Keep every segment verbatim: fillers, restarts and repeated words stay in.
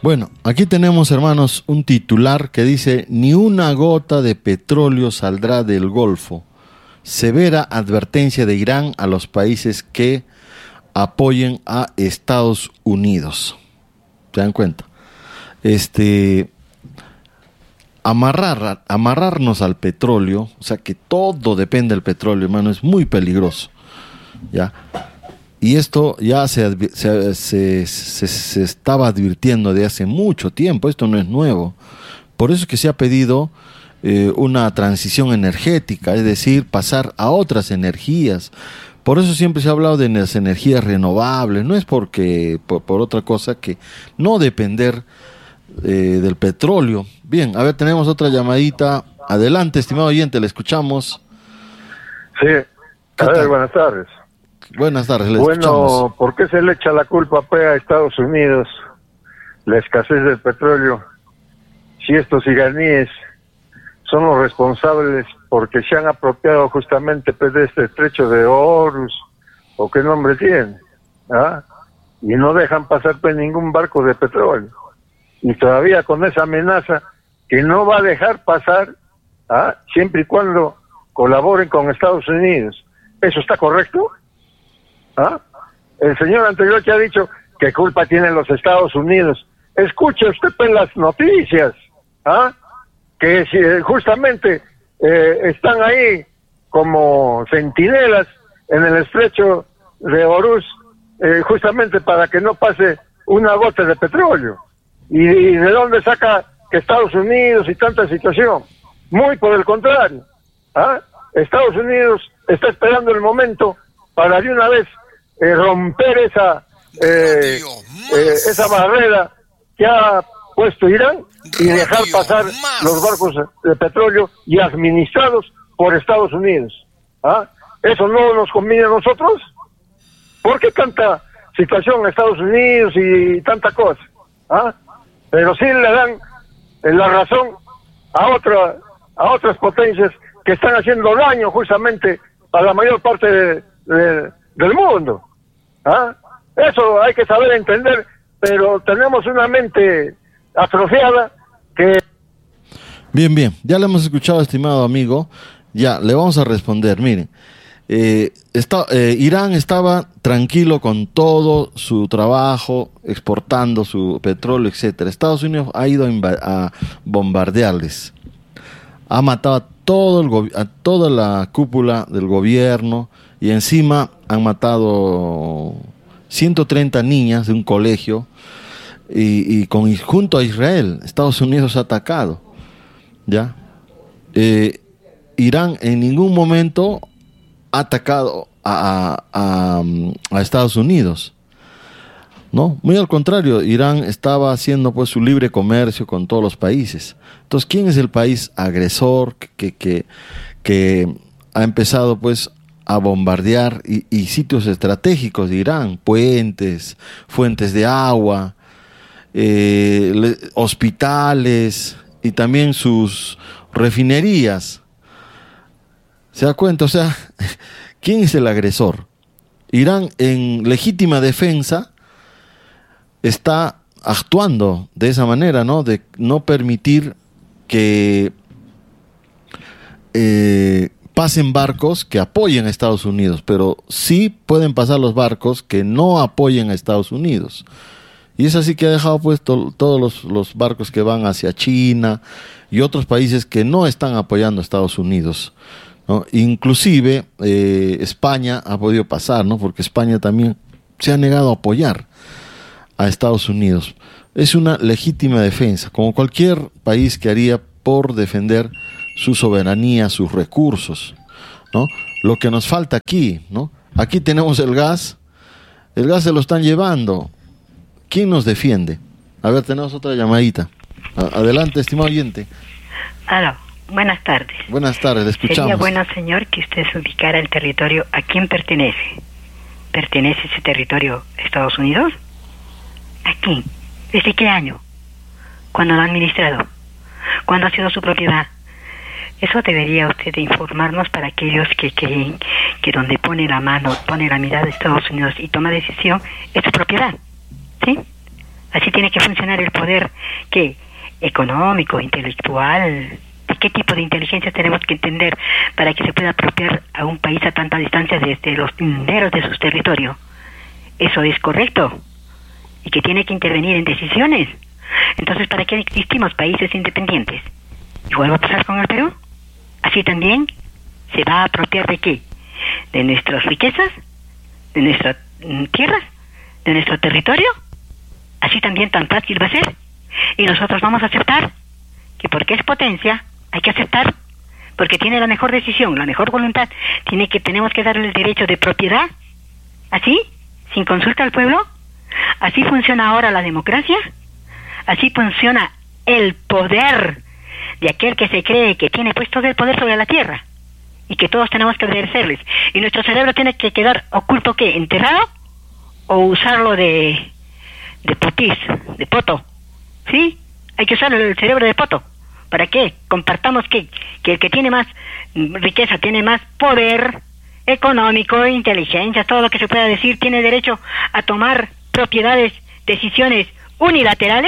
Bueno, aquí tenemos, hermanos, un titular que dice: ni una gota de petróleo saldrá del Golfo. Severa advertencia de Irán a los países que apoyen a Estados Unidos. ¿Se dan cuenta? Este, amarrar, amarrarnos al petróleo, o sea que todo depende del petróleo, hermano, es muy peligroso, ¿ya? Y esto ya se, se, se, se, se estaba advirtiendo de hace mucho tiempo, esto no es nuevo. Por eso es que se ha pedido eh, una transición energética, es decir, pasar a otras energías. Por eso siempre se ha hablado de las energías renovables, no es porque por, por otra cosa que no depender eh, del petróleo. Bien, a ver, tenemos otra llamadita. Adelante, estimado oyente, le escuchamos. Sí, a ver, buenas tardes. Buenas tardes, le bueno, escuchamos. ¿por qué se le echa la culpa pues, a Estados Unidos la escasez del petróleo si estos iraníes son los responsables porque se han apropiado justamente pues, de este estrecho de Hormuz, o qué nombre tiene, ¿ah? Y no dejan pasar pues, ningún barco de petróleo, y todavía con esa amenaza que no va a dejar pasar, ¿ah? Siempre y cuando colaboren con Estados Unidos. ¿Eso está correcto? ¿Ah? El señor anterior que ha dicho que culpa tienen los Estados Unidos. Escuche usted pues las noticias, ¿ah? Que si justamente eh, están ahí como centinelas en el estrecho de Hormuz, eh, justamente para que no pase una gota de petróleo. ¿Y, y de dónde saca que Estados Unidos y tanta situación? Muy por el contrario, ¿ah? Estados Unidos está esperando el momento para de una vez eh, romper esa eh, eh, esa barrera que ha puesto Irán y dejar pasar los barcos de petróleo y administrados por Estados Unidos. ¿Ah? ¿Eso no nos conviene a nosotros? ¿Por qué tanta situación en Estados Unidos y tanta cosa? ¿Ah? Pero sí le dan la razón a otra, a otras potencias que están haciendo daño justamente a la mayor parte de, de, del mundo. ¿Ah? Eso hay que saber entender, pero tenemos una mente atrofiada que... Bien, bien, ya le hemos escuchado, estimado amigo. Ya, le vamos a responder. Miren, eh, está, eh, Irán estaba tranquilo con todo su trabajo, exportando su petróleo, etcétera. Estados Unidos ha ido a, inv- a bombardearles. Ha matado a, todo el go- a toda la cúpula del gobierno, y encima han matado ciento treinta niñas de un colegio, y, y con, junto a Israel, Estados Unidos ha atacado. ¿Ya? Eh, Irán en ningún momento ha atacado a, a, a, a Estados Unidos, ¿no? Muy al contrario, Irán estaba haciendo pues su libre comercio con todos los países. Entonces, ¿quién es el país agresor que, que, que ha empezado pues a bombardear y, y sitios estratégicos de Irán? Puentes, fuentes de agua, eh, le, hospitales y también sus refinerías. ¿Se da cuenta? O sea, ¿quién es el agresor? Irán, en legítima defensa, está actuando de esa manera, ¿no? De no permitir que eh, pasen barcos que apoyen a Estados Unidos, pero sí pueden pasar los barcos que no apoyen a Estados Unidos. Y es así que ha dejado pues to- todos los, los barcos que van hacia China y otros países que no están apoyando a Estados Unidos, ¿no? Inclusive eh, España ha podido pasar, ¿no? Porque España también se ha negado a apoyar a Estados Unidos. Es una legítima defensa, como cualquier país que haría por defender su soberanía, sus recursos, ¿no? Lo que nos falta aquí, ¿no? Aquí tenemos el gas, el gas se lo están llevando. ¿Quién nos defiende? A ver, tenemos otra llamadita. A- adelante, estimado oyente. Aló, buenas tardes. Buenas tardes, le escuchamos. Sería bueno, señor, que usted se ubicara el territorio a quién pertenece. ¿Pertenece ese territorio a Estados Unidos? ¿A quién? ¿Desde qué año? ¿Cuándo lo ha administrado? ¿Cuándo ha sido su propiedad? Eso debería usted informarnos para aquellos que creen que donde pone la mano, pone la mirada de Estados Unidos y toma decisión, es su propiedad. ¿Sí? Así tiene que funcionar el poder, ¿qué? Económico, intelectual. ¿De qué tipo de inteligencia tenemos que entender para que se pueda apropiar a un país a tanta distancia desde los linderos de sus territorios? Eso es correcto. Y que tiene que intervenir en decisiones. Entonces, ¿para qué existimos países independientes? Igual va a pasar con el Perú. Así también se va a apropiar de qué? De nuestras riquezas, de nuestras mm, tierras, de nuestro territorio. Así también tan fácil va a ser. Y nosotros vamos a aceptar que porque es potencia, hay que aceptar, porque tiene la mejor decisión, la mejor voluntad, tiene que tenemos que darle el derecho de propiedad. Así, sin consulta al pueblo. Así funciona ahora la democracia. Así funciona el poder de aquel que se cree que tiene pues todo el poder sobre la tierra y que todos tenemos que obedecerles. Y nuestro cerebro tiene que quedar oculto, ¿qué? ¿Enterrado? ¿O usarlo de de putis, de poto? ¿Sí? Hay que usar el cerebro de poto. ¿Para qué? Compartamos que, que el que tiene más riqueza, tiene más poder económico, inteligencia, todo lo que se pueda decir, tiene derecho a tomar propiedades, decisiones unilaterales.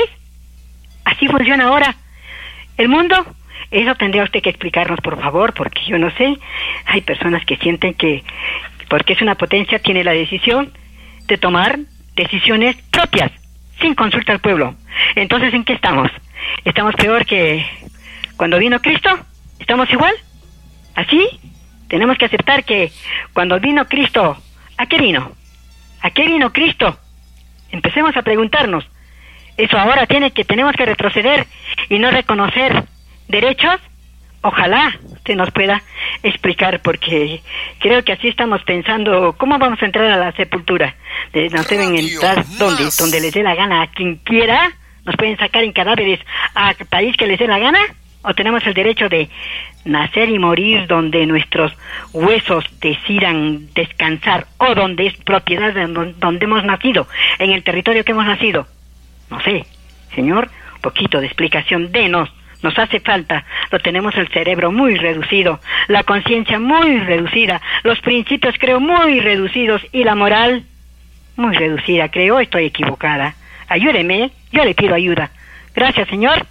Así funciona ahora el mundo. Eso tendría usted que explicarnos, por favor, porque yo no sé. Hay personas que sienten que porque es una potencia tiene la decisión de tomar decisiones propias sin consulta al pueblo. Entonces, ¿en qué estamos? ¿Estamos peor que cuando vino Cristo? ¿Estamos igual? ¿Así? Tenemos que aceptar que cuando vino Cristo, ¿a qué vino? ¿A qué vino Cristo? Empecemos a preguntarnos. Eso ahora tiene que tenemos que retroceder y no reconocer derechos. Ojalá usted nos pueda explicar, porque creo que así estamos pensando. ¿Cómo vamos a entrar a la sepultura? De, nos deben entrar donde, donde les dé la gana a quien quiera. Nos pueden sacar en cadáveres a país que les dé la gana. ¿O tenemos el derecho de nacer y morir donde nuestros huesos decidan descansar, o donde es propiedad de donde hemos nacido, en el territorio que hemos nacido? No sé, señor, poquito de explicación, denos, nos hace falta. Lo tenemos el cerebro muy reducido, la conciencia muy reducida, los principios creo muy reducidos y la moral muy reducida. Creo, estoy equivocada. Ayúdeme, yo le pido ayuda. Gracias, señor.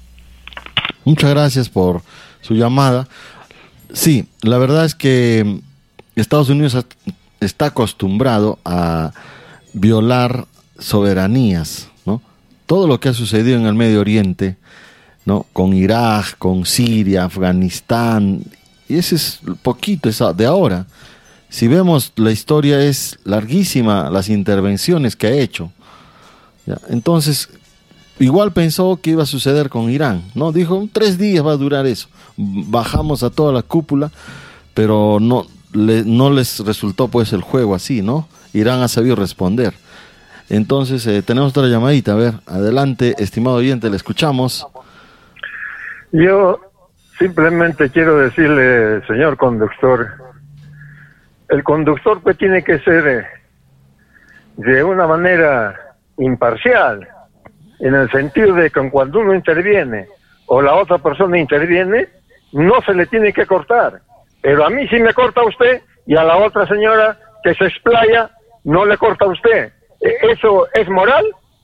Muchas gracias por su llamada. Sí, la verdad es que Estados Unidos está acostumbrado a violar soberanías, ¿no? Todo lo que ha sucedido en el Medio Oriente, ¿no? Con Irak, con Siria, Afganistán, y ese es poquito esa de ahora. Si vemos la historia es larguísima, las intervenciones que ha hecho, ¿ya? Entonces, igual pensó que iba a suceder con Irán, ¿no? Dijo, tres días va a durar eso. Bajamos a toda la cúpula, pero no, le, no les resultó pues el juego así, ¿no? Irán ha sabido responder. Entonces, eh, tenemos otra llamadita. A ver, adelante, estimado oyente, le escuchamos. Yo simplemente quiero decirle, señor conductor, el conductor pues tiene que ser eh, de una manera imparcial, en el sentido de que cuando uno interviene o la otra persona interviene, no se le tiene que cortar. Pero a mí sí me corta usted, y a la otra señora que se explaya no le corta usted. ¿Eso es moral?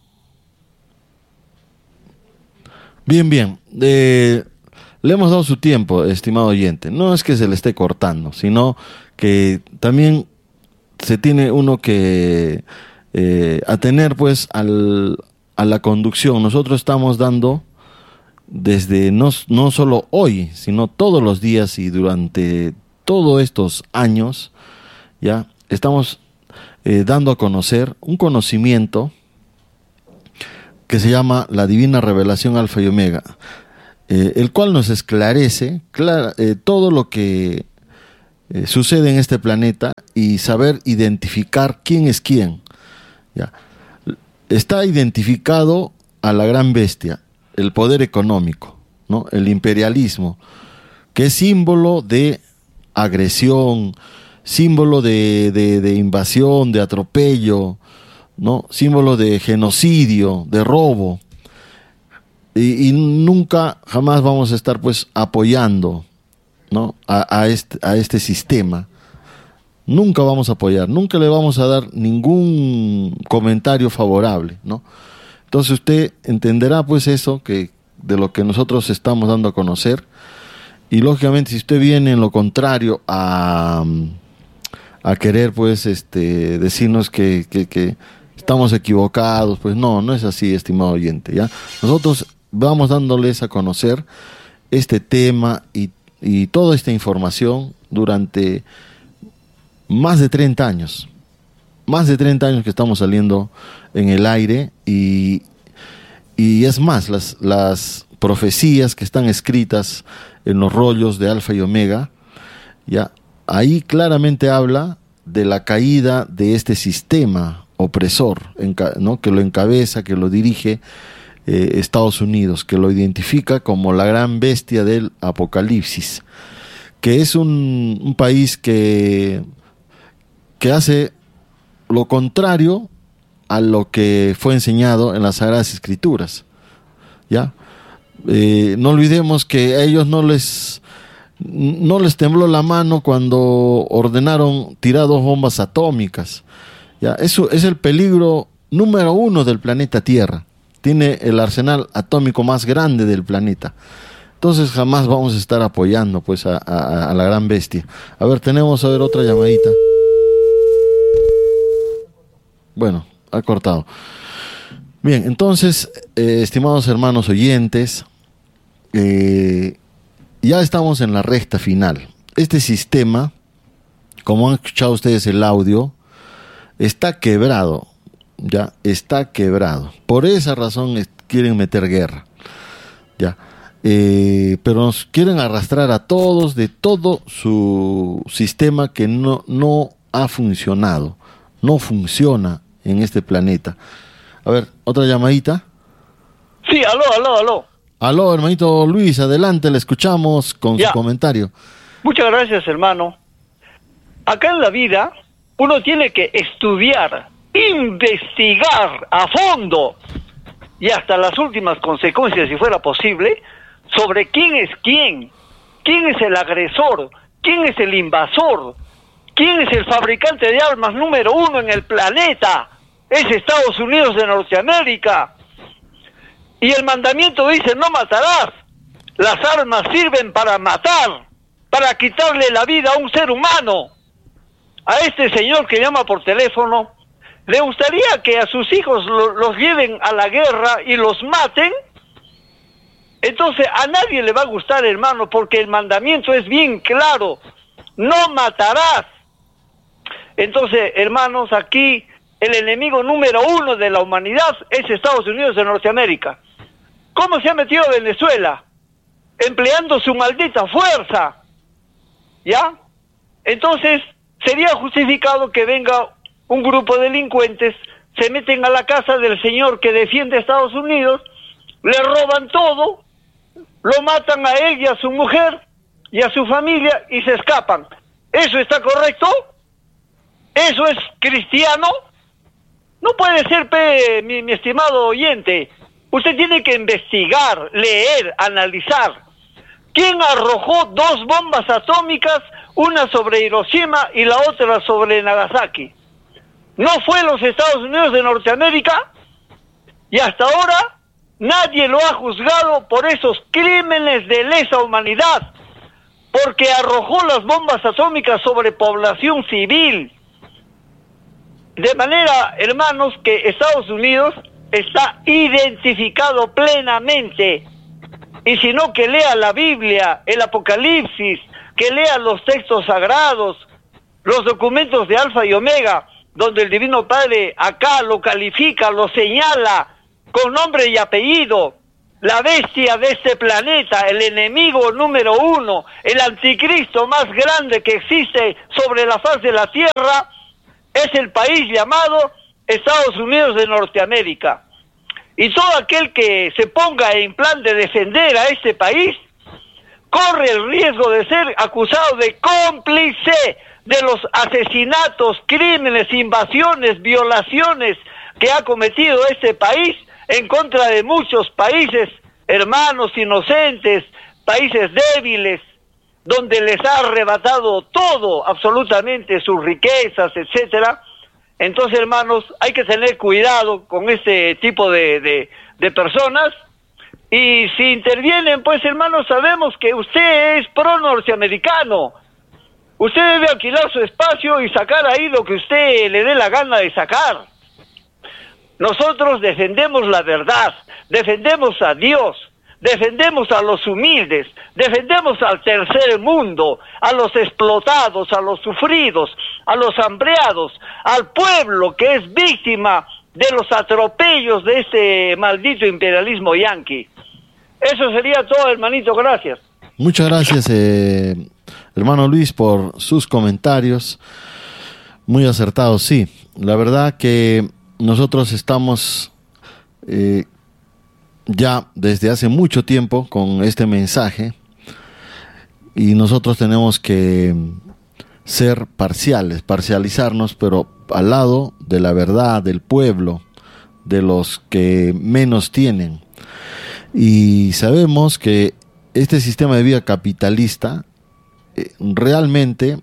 Bien, bien. Eh, le hemos dado su tiempo, estimado oyente. No es que se le esté cortando, sino que también se tiene uno que eh, atener pues al... a la conducción. Nosotros estamos dando desde no, no solo hoy, sino todos los días y durante todos estos años, ya estamos eh, dando a conocer un conocimiento que se llama la Divina Revelación Alfa y Omega, eh, el cual nos esclarece clara, eh, todo lo que eh, sucede en este planeta y saber identificar quién es quién, ya. Está identificado a la gran bestia, el poder económico, ¿no? El imperialismo, que es símbolo de agresión, símbolo de, de, de invasión, de atropello, ¿no? Símbolo de genocidio, de robo. Y, y nunca, jamás vamos a estar pues apoyando, ¿no? a, a, este, a este sistema. Nunca vamos a apoyar, nunca le vamos a dar ningún comentario favorable, ¿no? Entonces usted entenderá pues eso que de lo que nosotros estamos dando a conocer, y lógicamente si usted viene en lo contrario a, a querer pues este decirnos que, que, que estamos equivocados, pues no, no es así, estimado oyente, ¿ya? Nosotros vamos dándoles a conocer este tema y, y toda esta información durante más de treinta años. Más de treinta años que estamos saliendo en el aire y, y es más, las, las profecías que están escritas en los rollos de Alfa y Omega, ya, ahí claramente habla de la caída de este sistema opresor, ¿no? Que lo encabeza, que lo dirige eh, Estados Unidos, que lo identifica como la gran bestia del Apocalipsis, que es un, un país que, que hace lo contrario a lo que fue enseñado en las Sagradas Escrituras, ¿ya? Eh, no olvidemos que a ellos no les no les tembló la mano cuando ordenaron tirar dos bombas atómicas, ¿ya? Eso es el peligro número uno del planeta Tierra. Tiene el arsenal atómico más grande del planeta. Entonces jamás vamos a estar apoyando pues a, a, a la gran bestia. A ver, tenemos a ver otra llamadita. Bueno, ha cortado. Bien, entonces, eh, estimados hermanos oyentes, eh, ya estamos en la recta final. Este sistema, como han escuchado ustedes el audio, está quebrado, ya, está quebrado. Por esa razón es, quieren meter guerra, ya. Eh, pero nos quieren arrastrar a todos de todo su sistema que no, no ha funcionado, no funciona en este planeta. A ver, otra llamadita. Sí, aló, aló, aló. Aló, hermanito Luis, adelante, le escuchamos con ya. Su comentario. Muchas gracias, hermano. Acá en la vida, uno tiene que estudiar, investigar a fondo y hasta las últimas consecuencias, si fuera posible, sobre quién es quién, quién es el agresor, quién es el invasor, quién es el fabricante de armas número uno en el planeta. Es Estados Unidos de Norteamérica. Y el mandamiento dice, no matarás. Las armas sirven para matar, para quitarle la vida a un ser humano. A este señor que llama por teléfono, ¿le gustaría que a sus hijos lo, los lleven a la guerra y los maten? Entonces a nadie le va a gustar, hermano, porque el mandamiento es bien claro. No matarás. Entonces, hermanos, aquí el enemigo número uno de la humanidad es Estados Unidos de Norteamérica. ¿Cómo se ha metido Venezuela? Empleando su maldita fuerza, ¿ya? Entonces, sería justificado que venga un grupo de delincuentes, se meten a la casa del señor que defiende a Estados Unidos, le roban todo, lo matan a él y a su mujer y a su familia y se escapan. ¿Eso está correcto? ¿Eso es cristiano? No puede ser, pe, mi, mi estimado oyente. Usted tiene que investigar, leer, analizar. ¿Quién arrojó dos bombas atómicas, una sobre Hiroshima y la otra sobre Nagasaki? ¿No fue los Estados Unidos de Norteamérica? Y hasta ahora nadie lo ha juzgado por esos crímenes de lesa humanidad, porque arrojó las bombas atómicas sobre población civil. De manera, hermanos, que Estados Unidos está identificado plenamente. Y si no, que lea la Biblia, el Apocalipsis, que lea los textos sagrados, los documentos de Alfa y Omega, donde el Divino Padre acá lo califica, lo señala con nombre y apellido. La bestia de este planeta, el enemigo número uno, el anticristo más grande que existe sobre la faz de la tierra, es el país llamado Estados Unidos de Norteamérica. Y todo aquel que se ponga en plan de defender a este país, corre el riesgo de ser acusado de cómplice de los asesinatos, crímenes, invasiones, violaciones que ha cometido este país en contra de muchos países, hermanos inocentes, países débiles, donde les ha arrebatado todo, absolutamente, sus riquezas, etcétera. Entonces, hermanos, hay que tener cuidado con este tipo de, de, de personas. Y si intervienen, pues, hermanos, sabemos que usted es pro norteamericano. Usted debe alquilar su espacio y sacar ahí lo que usted le dé la gana de sacar. Nosotros defendemos la verdad, defendemos a Dios, defendemos a los humildes, defendemos al tercer mundo, a los explotados, a los sufridos, a los hambreados, al pueblo que es víctima de los atropellos de este maldito imperialismo yanqui. Eso sería todo, hermanito, gracias. Muchas gracias, eh, hermano Luis, por sus comentarios, muy acertados, sí. La verdad que nosotros estamos eh, ya desde hace mucho tiempo con este mensaje y nosotros tenemos que ser parciales, parcializarnos, pero al lado de la verdad, del pueblo, de los que menos tienen. Y sabemos que este sistema de vida capitalista eh, realmente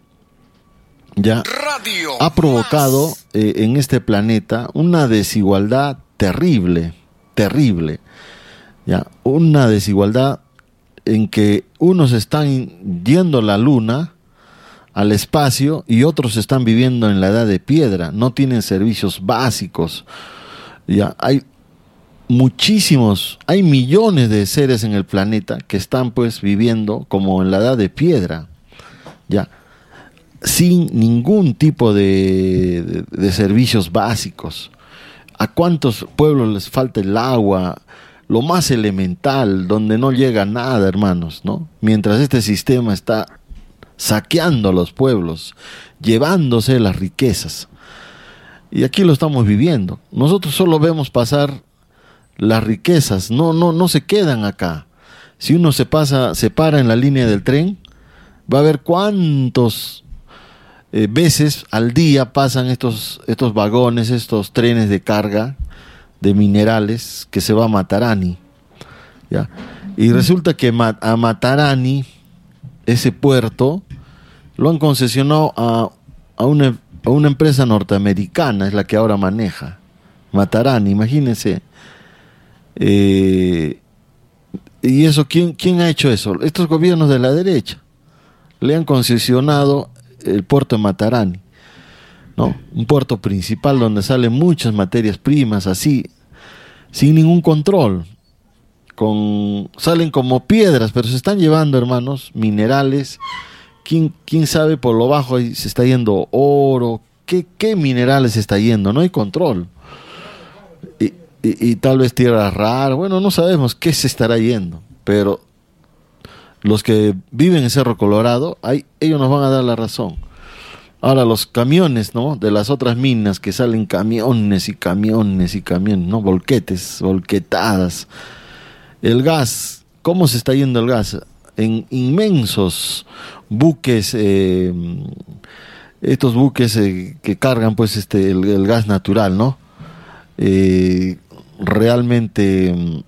ya ha provocado eh, en este planeta una desigualdad terrible, terrible, ya, una desigualdad en que unos están yendo a la luna, al espacio, y otros están viviendo en la edad de piedra, no tienen servicios básicos. Ya hay muchísimos, hay millones de seres en el planeta que están pues viviendo como en la edad de piedra, ya, sin ningún tipo de, de, de servicios básicos. ¿A cuántos pueblos les falta el agua? Lo más elemental, donde no llega nada, hermanos, ¿no? Mientras este sistema está saqueando a los pueblos, llevándose las riquezas. Y aquí lo estamos viviendo. Nosotros solo vemos pasar las riquezas, no, no, no se quedan acá. Si uno se pasa, se para en la línea del tren, va a ver cuántos eh, veces al día pasan estos, estos vagones, estos trenes de carga de minerales que se va a Matarani, ¿ya? Y resulta que a Matarani, ese puerto, lo han concesionado a, a, una, a una empresa norteamericana, es la que ahora maneja Matarani, imagínense. Eh, y eso, ¿quién, ¿quién ha hecho eso? Estos gobiernos de la derecha le han concesionado el puerto de Matarani, ¿no? Un puerto principal donde salen muchas materias primas, así, sin ningún control. Con, salen como piedras, pero se están llevando, hermanos, minerales. ¿Quién, quién sabe por lo bajo ahí se está yendo oro? ¿Qué, qué minerales se está yendo? No hay control. Y, y, y tal vez tierras raras. Bueno, no sabemos qué se estará yendo, pero los que viven en Cerro Colorado, ahí, ellos nos van a dar la razón. Ahora, los camiones, ¿no?, de las otras minas, que salen camiones y camiones y camiones, ¿no?, volquetes, volquetadas. El gas, ¿cómo se está yendo el gas? En inmensos buques, eh, estos buques eh, que cargan pues este el, el gas natural, ¿no? Eh, realmente mm,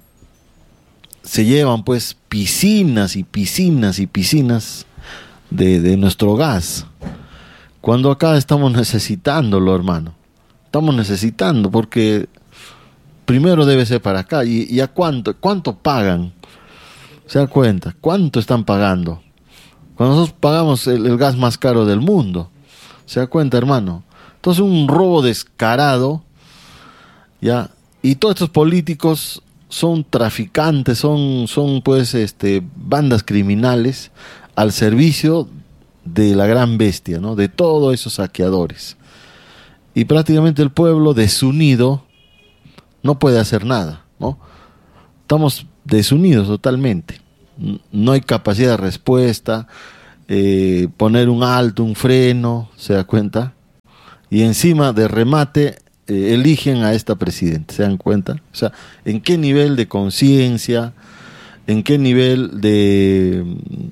se llevan pues piscinas y piscinas y piscinas de, de nuestro gas. Cuando acá estamos necesitándolo, hermano. Estamos necesitando, porque primero debe ser para acá. ¿Y, y a cuánto? ¿Cuánto pagan? ¿Se da cuenta? ¿Cuánto están pagando? Cuando nosotros pagamos el, el gas más caro del mundo. ¿Se da cuenta, hermano? Entonces, un robo descarado, ¿ya? Y todos estos políticos son traficantes, son, son pues, este, bandas criminales al servicio de la gran bestia, ¿no?, de todos esos saqueadores. Y prácticamente el pueblo desunido no puede hacer nada, ¿no? Estamos desunidos totalmente. No hay capacidad de respuesta, eh, poner un alto, un freno, ¿se da cuenta? Y encima de remate eh, eligen a esta presidenta, ¿se dan cuenta? O sea, ¿en qué nivel de conciencia, en qué nivel de...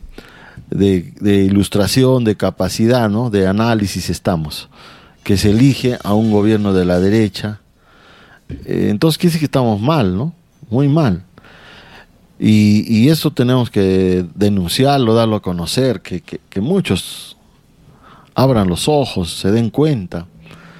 De, de ilustración, de capacidad, ¿no?, de análisis estamos, que se elige a un gobierno de la derecha? Eh, entonces quiere decir que estamos mal, ¿no? Muy mal. Y, y eso tenemos que denunciarlo, darlo a conocer, que, que, que muchos abran los ojos, se den cuenta.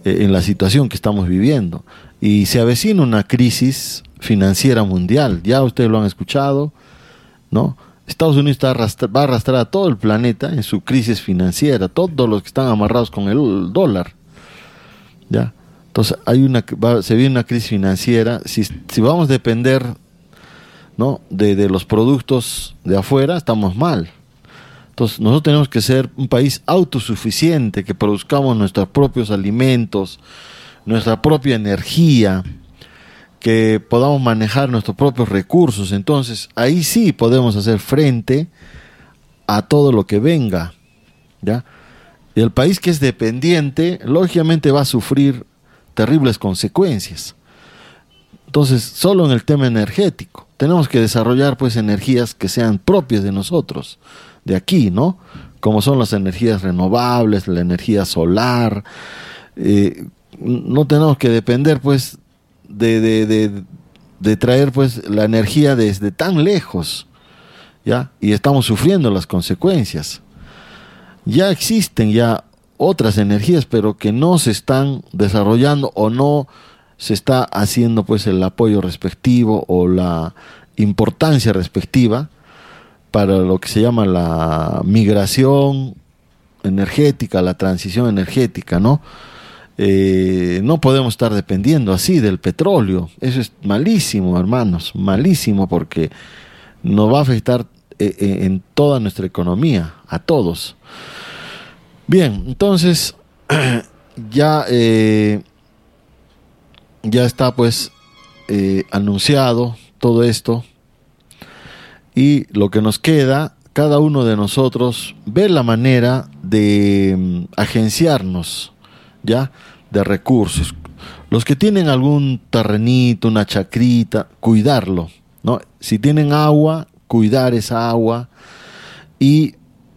eh, en la situación que estamos viviendo. Y se avecina una crisis financiera mundial, ya ustedes lo han escuchado, ¿no? Estados Unidos está arrastra, va a arrastrar a todo el planeta en su crisis financiera, todos los que están amarrados con el dólar, ¿ya? Entonces hay una, va, se viene una crisis financiera. Si, si vamos a depender, ¿no?, de, de los productos de afuera, estamos mal. Entonces nosotros tenemos que ser un país autosuficiente, que produzcamos nuestros propios alimentos, nuestra propia energía, que podamos manejar nuestros propios recursos. Entonces ahí sí podemos hacer frente a todo lo que venga, ¿ya? Y el país que es dependiente, lógicamente va a sufrir terribles consecuencias. Entonces, solo en el tema energético, tenemos que desarrollar pues energías que sean propias de nosotros, de aquí, ¿no? Como son las energías renovables, la energía solar. Eh, no tenemos que depender pues de, de, de, de traer pues la energía desde tan lejos, ¿ya? Y estamos sufriendo las consecuencias. Ya existen ya otras energías, pero que no se están desarrollando o no se está haciendo pues el apoyo respectivo o la importancia respectiva para lo que se llama la migración energética, la transición energética, ¿no? Eh, no podemos estar dependiendo así del petróleo. Eso es malísimo, hermanos, malísimo, porque nos va a afectar eh, en toda nuestra economía, a todos. Bien, entonces ya eh, ya está pues eh, anunciado todo esto, y lo que nos queda, cada uno de nosotros, ver la manera de um, agenciarnos, ya, de recursos. Los que tienen algún terrenito, una chacrita, cuidarlo, ¿no? Si tienen agua, cuidar esa agua y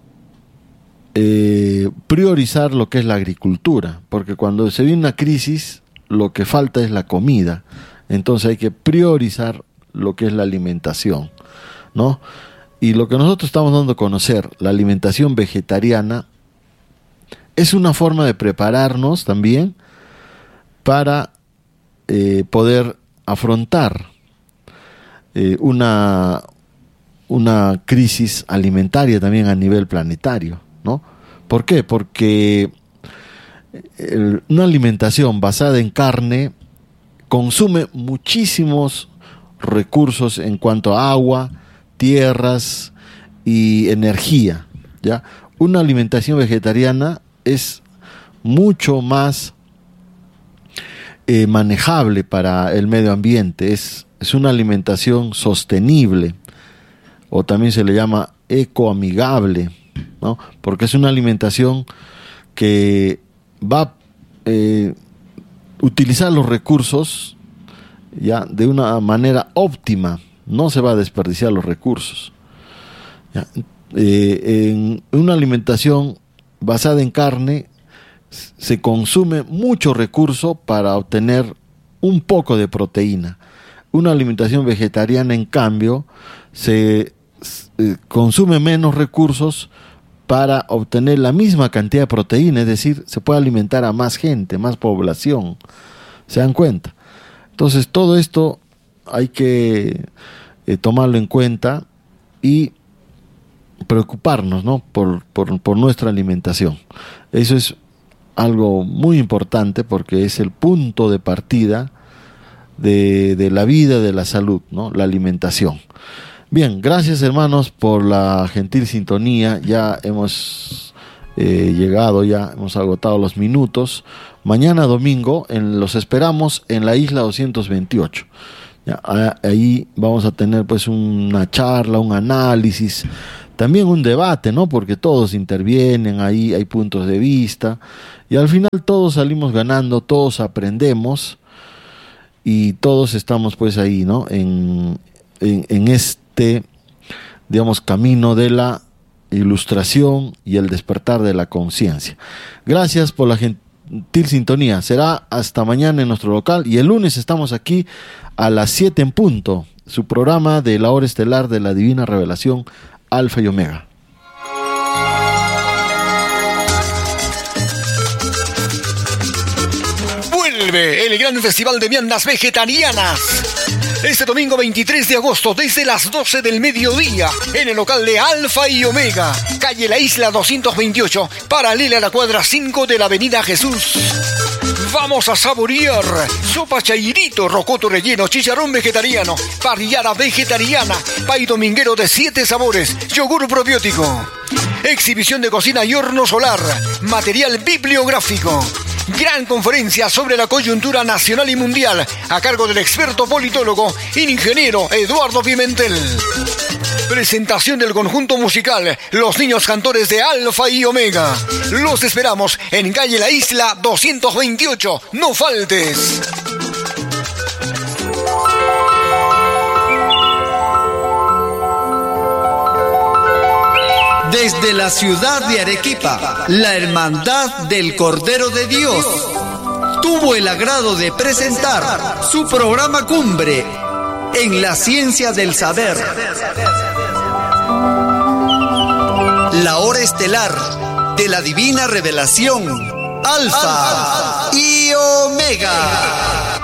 eh, priorizar lo que es la agricultura, porque cuando se viene una crisis, lo que falta es la comida. Entonces hay que priorizar lo que es la alimentación, ¿no? Y lo que nosotros estamos dando a conocer, la alimentación vegetariana, es una forma de prepararnos también para eh, poder afrontar eh, una, una crisis alimentaria también a nivel planetario, ¿no? ¿Por qué? Porque el, una alimentación basada en carne consume muchísimos recursos en cuanto a agua, tierras y energía, ¿ya? Una alimentación vegetariana es mucho más eh, manejable para el medio ambiente, es, es una alimentación sostenible, o también se le llama ecoamigable, ¿no? Porque es una alimentación que va a eh, utilizar los recursos, ya, de una manera óptima. No se va a desperdiciar los recursos, ¿ya? Eh, en una alimentación basada en carne se consume mucho recurso para obtener un poco de proteína. Una alimentación vegetariana, en cambio, se eh, consume menos recursos para obtener la misma cantidad de proteína, es decir, se puede alimentar a más gente, más población. ¿Se dan cuenta? Entonces todo esto hay que eh, tomarlo en cuenta y preocuparnos, ¿no? por, por, por nuestra alimentación. Eso es algo muy importante porque es el punto de partida de, de la vida, de la salud, ¿no? La alimentación. Bien, gracias hermanos por la gentil sintonía. Ya hemos eh, llegado, ya hemos agotado los minutos. Mañana domingo en, los esperamos en la isla doscientos veintiocho. Ya, ahí vamos a tener pues una charla, un análisis, también un debate, ¿no? Porque todos intervienen, ahí hay puntos de vista y al final todos salimos ganando, todos aprendemos y todos estamos pues ahí, ¿no? En, en, en este, digamos, camino de la ilustración y el despertar de la conciencia. Gracias por la gentil sintonía. Será hasta mañana en nuestro local y el lunes estamos aquí a las siete en punto, su programa de la hora estelar de la Divina Revelación Alfa y Omega. Vuelve el gran festival de viandas vegetarianas. Este domingo veintitrés de agosto, desde las doce del mediodía, en el local de Alfa y Omega, calle La Isla doscientos veintiocho, paralela a la cuadra cinco de la avenida Jesús. Vamos a saborear sopa chairito, rocoto relleno, chicharrón vegetariano, parrillada vegetariana, pay dominguero de siete sabores, yogur probiótico, exhibición de cocina y horno solar, material bibliográfico. Gran conferencia sobre la coyuntura nacional y mundial a cargo del experto politólogo y ingeniero Eduardo Pimentel. Presentación del conjunto musical Los Niños Cantores de Alfa y Omega. Los esperamos en calle La Isla doscientos veintiocho. No faltes. Desde la ciudad de Arequipa, la Hermandad del Cordero de Dios tuvo el agrado de presentar su programa cumbre en la ciencia del saber. La hora estelar de la divina revelación, Alfa y Omega.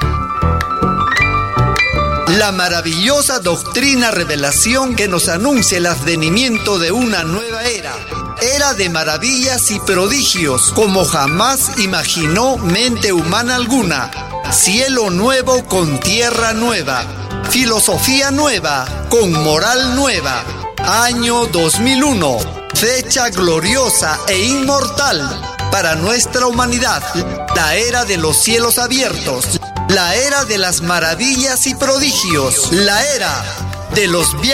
La maravillosa doctrina revelación que nos anuncia el advenimiento de una nueva era. Era de maravillas y prodigios, como jamás imaginó mente humana alguna. Cielo nuevo con tierra nueva. Filosofía nueva con moral nueva. Año dos mil uno. Fecha gloriosa e inmortal para nuestra humanidad. La era de los cielos abiertos. La era de las maravillas y prodigios. La era de los viajes.